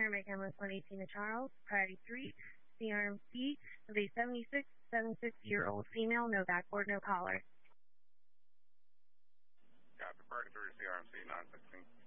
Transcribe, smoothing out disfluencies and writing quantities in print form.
Paramedic Ambulance 118 to Charles, priority 3, CRMC of a 76-year-old female, no backboard, no collar. Copy, priority 3, CRMC 916.